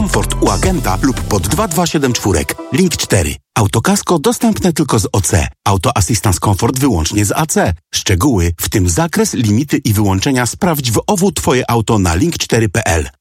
Komfort u agenta lub pod 2274. Link 4. Autokasko dostępne tylko z OC. Auto Assistance Comfort wyłącznie z AC. Szczegóły, w tym zakres, limity i wyłączenia sprawdź w OWU Twoje auto na link4.pl.